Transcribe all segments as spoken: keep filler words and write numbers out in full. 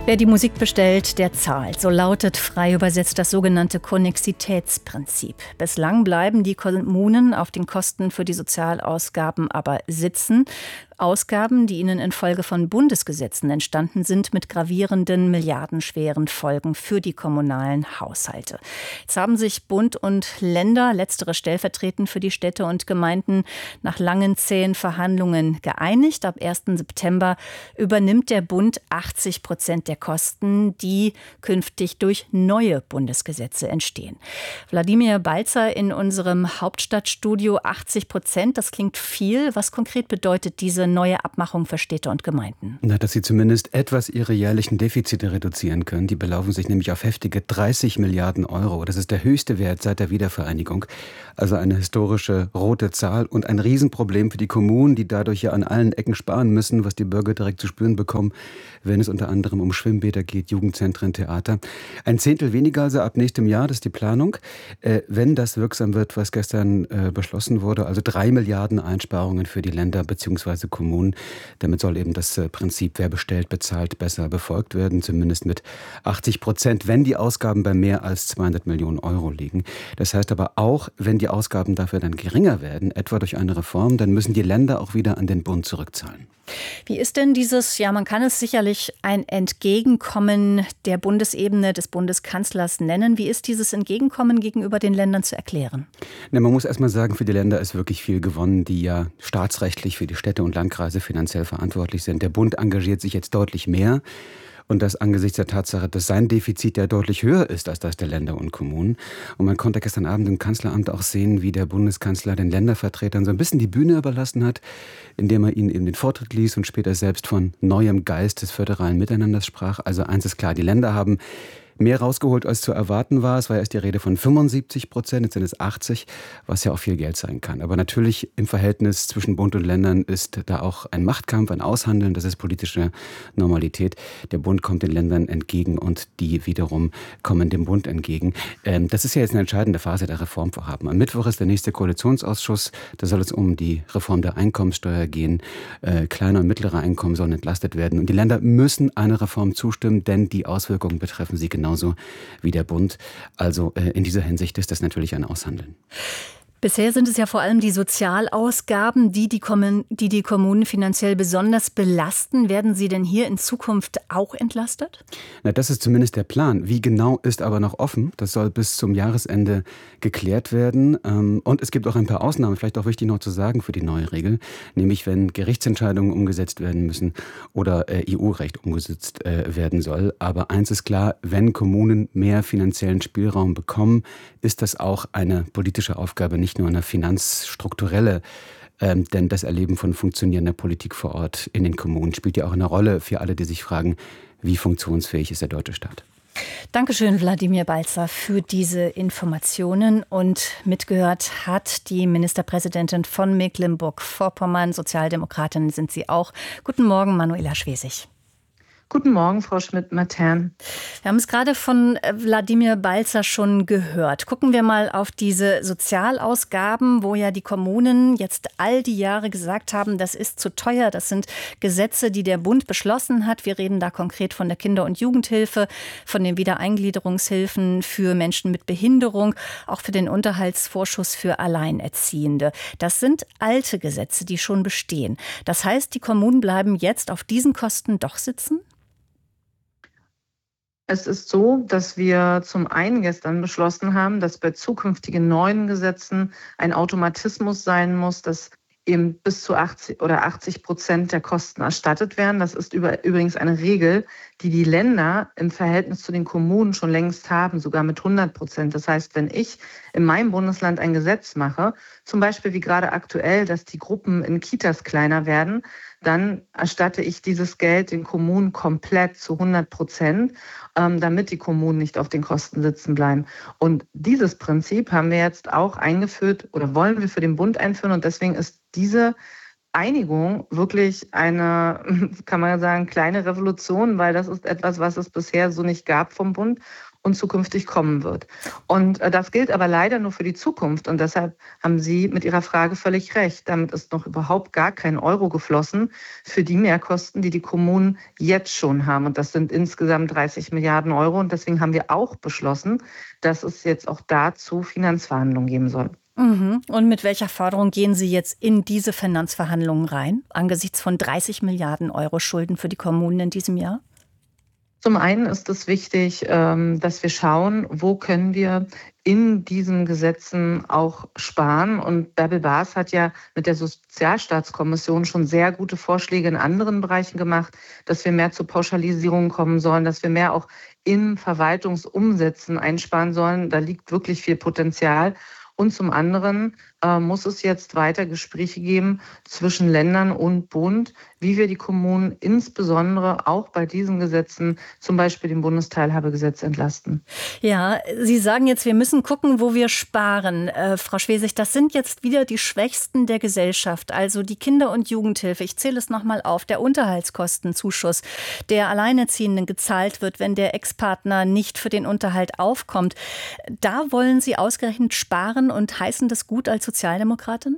Wer die Musik bestellt, der zahlt. So lautet frei übersetzt das sogenannte Konnexitätsprinzip. Bislang bleiben die Kommunen auf den Kosten für die Sozialausgaben aber sitzen. Ausgaben, die ihnen infolge von Bundesgesetzen entstanden sind, mit gravierenden, milliardenschweren Folgen für die kommunalen Haushalte. Jetzt haben sich Bund und Länder, letztere stellvertretend für die Städte und Gemeinden, nach langen, zähen Verhandlungen geeinigt. Ab ersten September übernimmt der Bund achtzig Prozent der Kosten, die künftig durch neue Bundesgesetze entstehen. Wladimir Balzer in unserem Hauptstadtstudio, achtzig Prozent, das klingt viel. Was konkret bedeutet diese neue Abmachung für Städte und Gemeinden? Na, dass sie zumindest etwas ihre jährlichen Defizite reduzieren können. Die belaufen sich nämlich auf heftige dreißig Milliarden Euro. Das ist der höchste Wert seit der Wiedervereinigung. Also eine historische rote Zahl und ein Riesenproblem für die Kommunen, die dadurch ja an allen Ecken sparen müssen, was die Bürger direkt zu spüren bekommen, wenn es unter anderem um Schwimmbäder geht, Jugendzentren, Theater. Ein Zehntel weniger also ab nächstem Jahr, das ist die Planung. Äh, wenn das wirksam wird, was gestern äh, beschlossen wurde, also drei Milliarden Einsparungen für die Länder bzw. Kommunen. Damit soll eben das äh, Prinzip, wer bestellt, bezahlt, besser befolgt werden, zumindest mit achtzig Prozent, wenn die Ausgaben bei mehr als zweihundert Millionen Euro liegen. Das heißt aber auch, wenn die Ausgaben dafür dann geringer werden, etwa durch eine Reform, dann müssen die Länder auch wieder an den Bund zurückzahlen. Wie ist denn dieses, ja, man kann es sicherlich ein Entgegenkommen der Bundesebene des Bundeskanzlers nennen. Wie ist dieses Entgegenkommen gegenüber den Ländern zu erklären? Na, man muss erst mal sagen, für die Länder ist wirklich viel gewonnen, die ja staatsrechtlich für die Städte und Landkreise finanziell verantwortlich sind. Der Bund engagiert sich jetzt deutlich mehr. Und das angesichts der Tatsache, dass sein Defizit ja deutlich höher ist als das der Länder und Kommunen. Und man konnte gestern Abend im Kanzleramt auch sehen, wie der Bundeskanzler den Ländervertretern so ein bisschen die Bühne überlassen hat, indem er ihnen eben den Vortritt ließ und später selbst von neuem Geist des föderalen Miteinanders sprach. Also eins ist klar, die Länder haben mehr rausgeholt, als zu erwarten war. Es war erst die Rede von fünfundsiebzig Prozent, jetzt sind es achtzig, was ja auch viel Geld sein kann. Aber natürlich im Verhältnis zwischen Bund und Ländern ist da auch ein Machtkampf, ein Aushandeln, das ist politische Normalität. Der Bund kommt den Ländern entgegen und die wiederum kommen dem Bund entgegen. Ähm, das ist ja jetzt eine entscheidende Phase der Reformvorhaben. Am Mittwoch ist der nächste Koalitionsausschuss, da soll es um die Reform der Einkommenssteuer gehen. Äh, kleine und mittlere Einkommen sollen entlastet werden. Und die Länder müssen einer Reform zustimmen, denn die Auswirkungen betreffen sie genau. Genauso wie der Bund. Also äh, in dieser Hinsicht ist das natürlich ein Aushandeln. Bisher sind es ja vor allem die Sozialausgaben, die die, Kommun- die die Kommunen finanziell besonders belasten. Werden sie denn hier in Zukunft auch entlastet? Na, das ist zumindest der Plan. Wie genau ist aber noch offen. Das soll bis zum Jahresende geklärt werden. Und es gibt auch ein paar Ausnahmen, vielleicht auch wichtig noch zu sagen für die neue Regel. Nämlich wenn Gerichtsentscheidungen umgesetzt werden müssen oder äh, E U-Recht umgesetzt äh, werden soll. Aber eins ist klar, wenn Kommunen mehr finanziellen Spielraum bekommen, ist das auch eine politische Aufgabe, nicht Nicht nur eine finanzstrukturelle, ähm, denn das Erleben von funktionierender Politik vor Ort in den Kommunen spielt ja auch eine Rolle für alle, die sich fragen, wie funktionsfähig ist der deutsche Staat. Dankeschön, Wladimir Balzer, für diese Informationen. Und mitgehört hat die Ministerpräsidentin von Mecklenburg-Vorpommern. Sozialdemokratin sind Sie auch. Guten Morgen, Manuela Schwesig. Guten Morgen, Frau Schmidt-Matern. Wir haben es gerade von Wladimir Balzer schon gehört. Gucken wir mal auf diese Sozialausgaben, wo ja die Kommunen jetzt all die Jahre gesagt haben, das ist zu teuer. Das sind Gesetze, die der Bund beschlossen hat. Wir reden da konkret von der Kinder- und Jugendhilfe, von den Wiedereingliederungshilfen für Menschen mit Behinderung, auch für den Unterhaltsvorschuss für Alleinerziehende. Das sind alte Gesetze, die schon bestehen. Das heißt, die Kommunen bleiben jetzt auf diesen Kosten doch sitzen? Es ist so, dass wir zum einen gestern beschlossen haben, dass bei zukünftigen neuen Gesetzen ein Automatismus sein muss, dass eben bis zu achtzig oder achtzig Prozent der Kosten erstattet werden. Das ist über, übrigens eine Regel, die die Länder im Verhältnis zu den Kommunen schon längst haben, sogar mit hundert Prozent. Das heißt, wenn ich in meinem Bundesland ein Gesetz mache, zum Beispiel wie gerade aktuell, dass die Gruppen in Kitas kleiner werden, dann erstatte ich dieses Geld den Kommunen komplett zu hundert Prozent, ähm, damit die Kommunen nicht auf den Kosten sitzen bleiben. Und dieses Prinzip haben wir jetzt auch eingeführt oder wollen wir für den Bund einführen. Und deswegen ist diese Einigung wirklich eine, kann man sagen, kleine Revolution, weil das ist etwas, was es bisher so nicht gab vom Bund. und zukünftig kommen wird. Und äh, das gilt aber leider nur für die Zukunft. Und deshalb haben Sie mit Ihrer Frage völlig recht. Damit ist noch überhaupt gar kein Euro geflossen für die Mehrkosten, die die Kommunen jetzt schon haben. Und das sind insgesamt dreißig Milliarden Euro. Und deswegen haben wir auch beschlossen, dass es jetzt auch dazu Finanzverhandlungen geben soll. Mhm. Und mit welcher Forderung gehen Sie jetzt in diese Finanzverhandlungen rein, angesichts von dreißig Milliarden Euro Schulden für die Kommunen in diesem Jahr? Zum einen ist es wichtig, dass wir schauen, wo können wir in diesen Gesetzen auch sparen. Und Bärbel Baas hat ja mit der Sozialstaatskommission schon sehr gute Vorschläge in anderen Bereichen gemacht, dass wir mehr zur Pauschalisierung kommen sollen, dass wir mehr auch in Verwaltungsumsätzen einsparen sollen. Da liegt wirklich viel Potenzial. Und zum anderen äh, muss es jetzt weiter Gespräche geben zwischen Ländern und Bund, wie wir die Kommunen insbesondere auch bei diesen Gesetzen, zum Beispiel dem Bundesteilhabegesetz, entlasten. Ja, Sie sagen jetzt, wir müssen gucken, wo wir sparen. Äh, Frau Schwesig, das sind jetzt wieder die Schwächsten der Gesellschaft, also die Kinder- und Jugendhilfe. Ich zähle es nochmal auf. Der Unterhaltskostenzuschuss, der Alleinerziehenden gezahlt wird, wenn der Ex-Partner nicht für den Unterhalt aufkommt. Da wollen Sie ausgerechnet sparen und heißen das gut als Sozialdemokratin?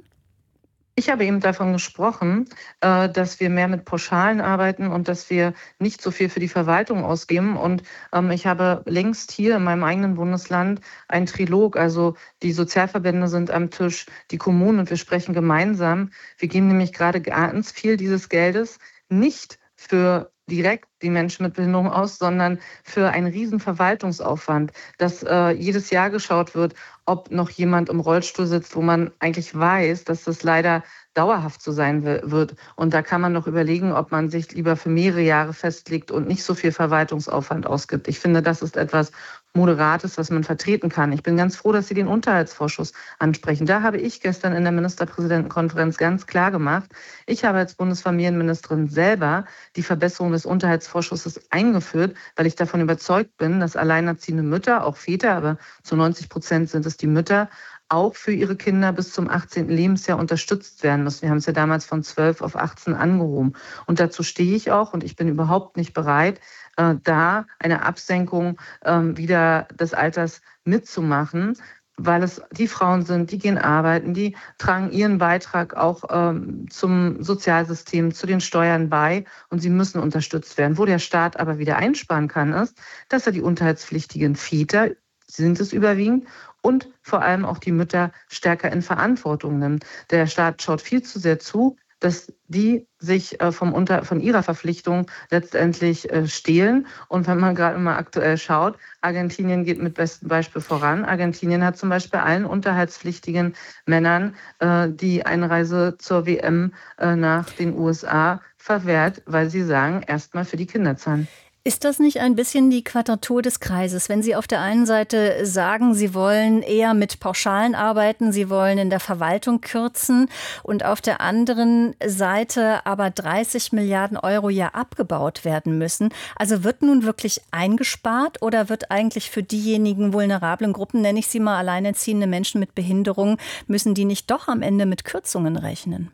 Ich habe eben davon gesprochen, dass wir mehr mit Pauschalen arbeiten und dass wir nicht so viel für die Verwaltung ausgeben. Und ich habe längst hier in meinem eigenen Bundesland ein Trilog, also die Sozialverbände sind am Tisch, die Kommunen, und wir sprechen gemeinsam. Wir geben nämlich gerade ganz viel dieses Geldes nicht für direkt die Menschen mit Behinderung aus, sondern für einen riesen Verwaltungsaufwand, dass äh, jedes Jahr geschaut wird, ob noch jemand im Rollstuhl sitzt, wo man eigentlich weiß, dass das leider dauerhaft so sein wird. Und da kann man noch überlegen, ob man sich lieber für mehrere Jahre festlegt und nicht so viel Verwaltungsaufwand ausgibt. Ich finde, das ist etwas Moderates, was man vertreten kann. Ich bin ganz froh, dass Sie den Unterhaltsvorschuss ansprechen. Da habe ich gestern in der Ministerpräsidentenkonferenz ganz klar gemacht, ich habe als Bundesfamilienministerin selber die Verbesserung des Unterhaltsvorschusses eingeführt, weil ich davon überzeugt bin, dass alleinerziehende Mütter, auch Väter, aber zu neunzig Prozent sind es die Mütter, auch für ihre Kinder bis zum achtzehnten Lebensjahr unterstützt werden müssen. Wir haben es ja damals von zwölf auf achtzehn angehoben. Und dazu stehe ich auch, und ich bin überhaupt nicht bereit, äh, da eine Absenkung äh, wieder des Alters mitzumachen, weil es die Frauen sind, die gehen arbeiten, die tragen ihren Beitrag auch ähm, zum Sozialsystem, zu den Steuern bei, und sie müssen unterstützt werden. Wo der Staat aber wieder einsparen kann, ist, dass er die unterhaltspflichtigen Väter, sind es überwiegend, und vor allem auch die Mütter stärker in Verantwortung nimmt. Der Staat schaut viel zu sehr zu, dass die sich vom Unter, von ihrer Verpflichtung letztendlich stehlen. Und wenn man gerade mal aktuell schaut, Argentinien geht mit bestem Beispiel voran. Argentinien hat zum Beispiel allen unterhaltspflichtigen Männern die Einreise zur W M nach den U S A verwehrt, weil sie sagen, erstmal für die Kinder zahlen. Ist das nicht ein bisschen die Quadratur des Kreises, wenn Sie auf der einen Seite sagen, Sie wollen eher mit Pauschalen arbeiten, Sie wollen in der Verwaltung kürzen und auf der anderen Seite aber dreißig Milliarden Euro ja abgebaut werden müssen? Also wird nun wirklich eingespart oder wird eigentlich für diejenigen vulnerablen Gruppen, nenne ich sie mal alleinerziehende Menschen mit Behinderung, müssen die nicht doch am Ende mit Kürzungen rechnen?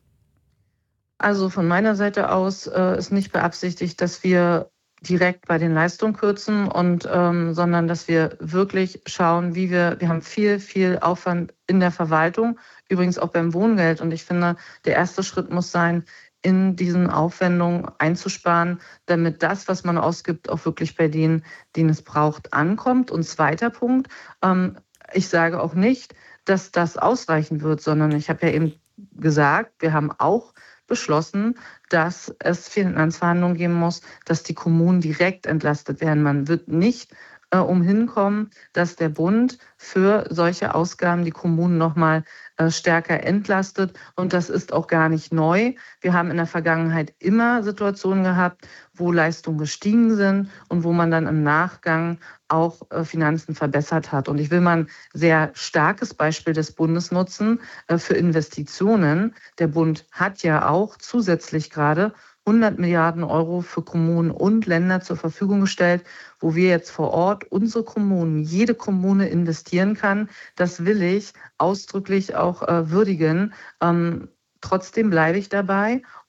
Also von meiner Seite aus äh, ist nicht beabsichtigt, dass wir direkt bei den Leistungen kürzen, und ähm, sondern dass wir wirklich schauen, wie wir, wir haben viel, viel Aufwand in der Verwaltung, übrigens auch beim Wohngeld. Und ich finde, der erste Schritt muss sein, in diesen Aufwendungen einzusparen, damit das, was man ausgibt, auch wirklich bei denen, denen es braucht, ankommt. Und zweiter Punkt, ähm, ich sage auch nicht, dass das ausreichen wird, sondern ich habe ja eben gesagt, wir haben auch beschlossen, dass es Finanzverhandlungen geben muss, dass die Kommunen direkt entlastet werden. Man wird nicht äh, umhin kommen, dass der Bund für solche Ausgaben die Kommunen nochmal äh, stärker entlastet. Und das ist auch gar nicht neu. Wir haben in der Vergangenheit immer Situationen gehabt, wo Leistungen gestiegen sind und wo man dann im Nachgang auch äh, Finanzen verbessert hat. Und ich will mal ein sehr starkes Beispiel des Bundes nutzen äh, für Investitionen. Der Bund hat ja auch zusätzlich gerade hundert Milliarden Euro für Kommunen und Länder zur Verfügung gestellt, wo wir jetzt vor Ort unsere Kommunen, jede Kommune investieren kann. Das will ich ausdrücklich auch äh, würdigen. Ähm, trotzdem bleibe ich dabei.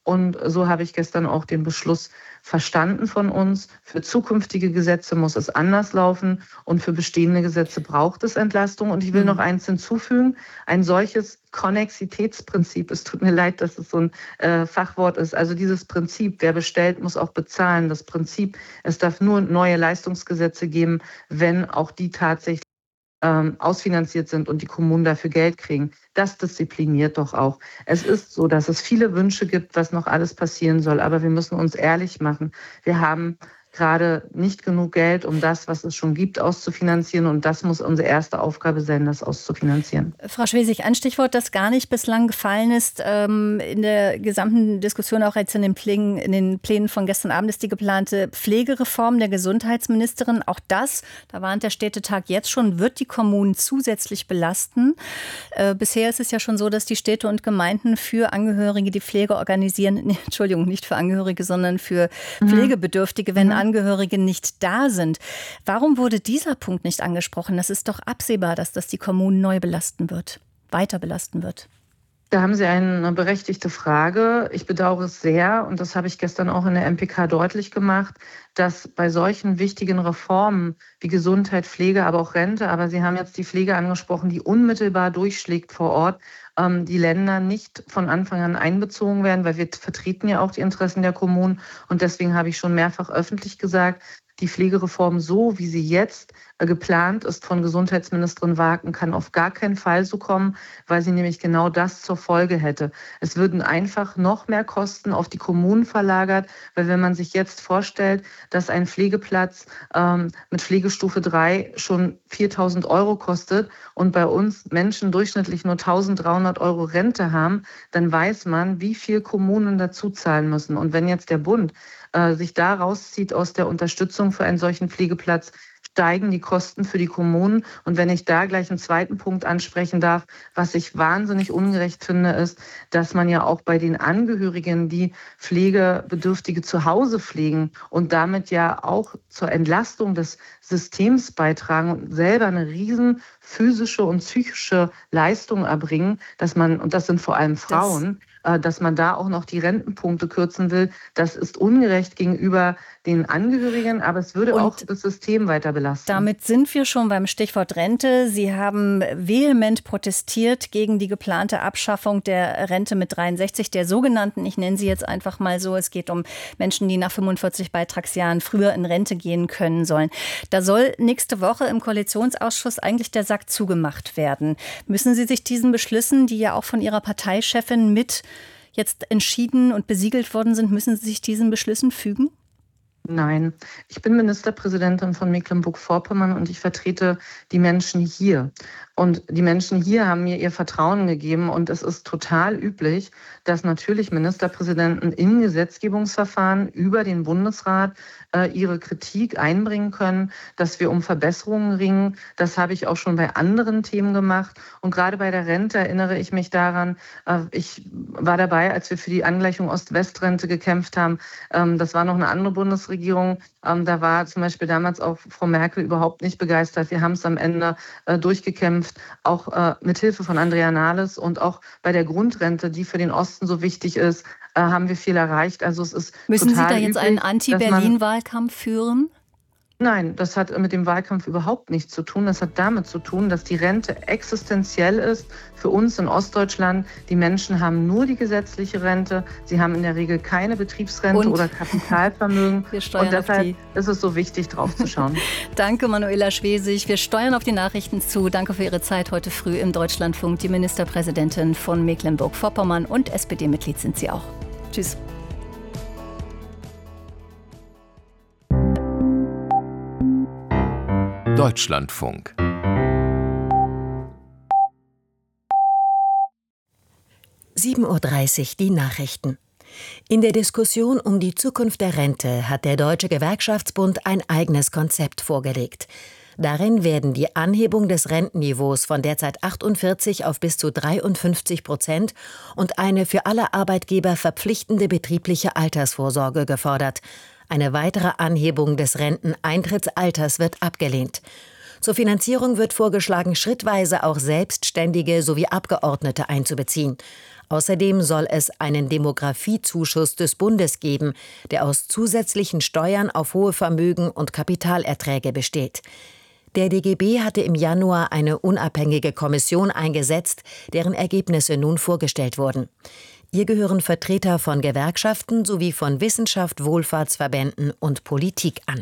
Und so habe ich gestern auch den Beschluss verstanden von uns. Für zukünftige Gesetze muss es anders laufen und für bestehende Gesetze braucht es Entlastung. Und ich will mhm. noch eins hinzufügen. Ein solches Konnexitätsprinzip, es tut mir leid, dass es so ein äh, Fachwort ist, also dieses Prinzip, wer bestellt, muss auch bezahlen. Das Prinzip, es darf nur neue Leistungsgesetze geben, wenn auch die tatsächlich ähm, ausfinanziert sind und die Kommunen dafür Geld kriegen. Das diszipliniert doch auch. Es ist so, dass es viele Wünsche gibt, was noch alles passieren soll, aber wir müssen uns ehrlich machen. Wir haben gerade nicht genug Geld, um das, was es schon gibt, auszufinanzieren. Und das muss unsere erste Aufgabe sein, das auszufinanzieren. Frau Schwesig, ein Stichwort, das gar nicht bislang gefallen ist, ähm, in der gesamten Diskussion, auch jetzt in den, Plänen, in den Plänen von gestern Abend, ist die geplante Pflegereform der Gesundheitsministerin. Auch das, da warnt der Städtetag jetzt schon, wird die Kommunen zusätzlich belasten. Äh, bisher ist es ja schon so, dass die Städte und Gemeinden für Angehörige die Pflege organisieren. Nee, Entschuldigung, nicht für Angehörige, sondern für mhm. Pflegebedürftige, wenn mhm. Angehörige nicht da sind. Warum wurde dieser Punkt nicht angesprochen? Das ist doch absehbar, dass das die Kommunen neu belasten wird, weiter belasten wird. Da haben Sie eine berechtigte Frage. Ich bedauere es sehr, und das habe ich gestern auch in der M P K deutlich gemacht, dass bei solchen wichtigen Reformen wie Gesundheit, Pflege, aber auch Rente, aber Sie haben jetzt die Pflege angesprochen, die unmittelbar durchschlägt vor Ort, ähm, die Länder nicht von Anfang an einbezogen werden, weil wir vertreten ja auch die Interessen der Kommunen. Und deswegen habe ich schon mehrfach öffentlich gesagt, die Pflegereform, so wie sie jetzt äh, geplant ist von Gesundheitsministerin Wagen, kann auf gar keinen Fall so kommen, weil sie nämlich genau das zur Folge hätte. Es würden einfach noch mehr Kosten auf die Kommunen verlagert, weil wenn man sich jetzt vorstellt, dass ein Pflegeplatz ähm, mit Pflegestufe drei schon viertausend Euro kostet und bei uns Menschen durchschnittlich nur eintausenddreihundert Euro Rente haben, dann weiß man, wie viel Kommunen dazu zahlen müssen. Und wenn jetzt der Bund äh, sich da rauszieht aus der Unterstützung für einen solchen Pflegeplatz, steigen die Kosten für die Kommunen. Und wenn ich da gleich einen zweiten Punkt ansprechen darf, was ich wahnsinnig ungerecht finde, ist, dass man ja auch bei den Angehörigen, die Pflegebedürftige zu Hause pflegen und damit ja auch zur Entlastung des Systems beitragen und selber eine riesen physische und psychische Leistung erbringen, dass man, und das sind vor allem Frauen, das dass man da auch noch die Rentenpunkte kürzen will, das ist ungerecht gegenüber den Angehörigen, aber es würde und auch das System weiter belasten. Damit sind wir schon beim Stichwort Rente. Sie haben vehement protestiert gegen die geplante Abschaffung der Rente mit dreiundsechzig, der sogenannten, ich nenne sie jetzt einfach mal so, es geht um Menschen, die nach fünfundvierzig Beitragsjahren früher in Rente gehen können sollen. Da soll nächste Woche im Koalitionsausschuss eigentlich der Sack zugemacht werden. Müssen Sie sich diesen Beschlüssen, die ja auch von Ihrer Parteichefin mit jetzt entschieden und besiegelt worden sind, müssen Sie sich diesen Beschlüssen fügen? Nein, ich bin Ministerpräsidentin von Mecklenburg-Vorpommern und ich vertrete die Menschen hier. Und die Menschen hier haben mir ihr Vertrauen gegeben. Und es ist total üblich, dass natürlich Ministerpräsidenten in Gesetzgebungsverfahren über den Bundesrat äh, ihre Kritik einbringen können, dass wir um Verbesserungen ringen. Das habe ich auch schon bei anderen Themen gemacht. Und gerade bei der Rente erinnere ich mich daran, äh, ich war dabei, als wir für die Angleichung Ost-West-Rente gekämpft haben. Ähm, das war noch eine andere Bundesregierung. Ähm, da war zum Beispiel damals auch Frau Merkel überhaupt nicht begeistert. Wir haben es am Ende äh, durchgekämpft. Auch äh, mit Hilfe von Andrea Nahles und auch bei der Grundrente, die für den Osten so wichtig ist, äh, haben wir viel erreicht. Also es ist Müssen total Sie da jetzt üblich, einen Anti-Berlin-Wahlkampf führen? Nein, das hat mit dem Wahlkampf überhaupt nichts zu tun. Das hat damit zu tun, dass die Rente existenziell ist für uns in Ostdeutschland. Die Menschen haben nur die gesetzliche Rente. Sie haben in der Regel keine Betriebsrente Und oder Kapitalvermögen. wir steuern Und deshalb auf die. ist es so wichtig, drauf zu schauen. Danke, Manuela Schwesig. Wir steuern auf die Nachrichten zu. Danke für Ihre Zeit heute früh im Deutschlandfunk. Die Ministerpräsidentin von Mecklenburg-Vorpommern und S P D-Mitglied sind Sie auch. Tschüss. Deutschlandfunk. sieben Uhr dreißig, die Nachrichten. In der Diskussion um die Zukunft der Rente hat der Deutsche Gewerkschaftsbund ein eigenes Konzept vorgelegt. Darin werden die Anhebung des Rentenniveaus von derzeit achtundvierzig auf bis zu dreiundfünfzig Prozent und eine für alle Arbeitgeber verpflichtende betriebliche Altersvorsorge gefordert. Eine weitere Anhebung des Renteneintrittsalters wird abgelehnt. Zur Finanzierung wird vorgeschlagen, schrittweise auch Selbstständige sowie Abgeordnete einzubeziehen. Außerdem soll es einen Demografiezuschuss des Bundes geben, der aus zusätzlichen Steuern auf hohe Vermögen und Kapitalerträge besteht. Der D G B hatte im Januar eine unabhängige Kommission eingesetzt, deren Ergebnisse nun vorgestellt wurden. Ihr gehören Vertreter von Gewerkschaften sowie von Wissenschaft, Wohlfahrtsverbänden und Politik an.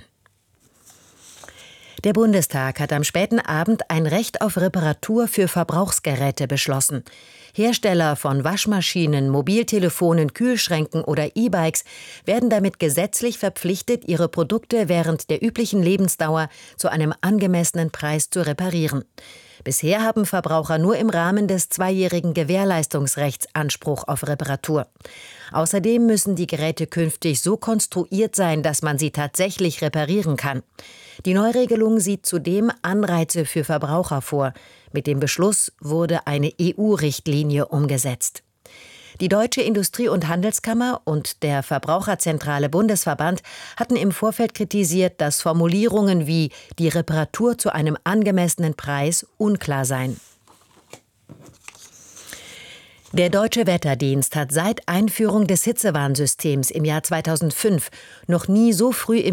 Der Bundestag hat am späten Abend ein Recht auf Reparatur für Verbrauchsgeräte beschlossen. Hersteller von Waschmaschinen, Mobiltelefonen, Kühlschränken oder E-Bikes werden damit gesetzlich verpflichtet, ihre Produkte während der üblichen Lebensdauer zu einem angemessenen Preis zu reparieren. Bisher haben Verbraucher nur im Rahmen des zweijährigen Gewährleistungsrechts Anspruch auf Reparatur. Außerdem müssen die Geräte künftig so konstruiert sein, dass man sie tatsächlich reparieren kann. Die Neuregelung sieht zudem Anreize für Verbraucher vor. Mit dem Beschluss wurde eine E U-Richtlinie umgesetzt. Die Deutsche Industrie- und Handelskammer und der Verbraucherzentrale Bundesverband hatten im Vorfeld kritisiert, dass Formulierungen wie die Reparatur zu einem angemessenen Preis unklar seien. Der Deutsche Wetterdienst hat seit Einführung des Hitzewarnsystems im Jahr zweitausendfünf noch nie so früh im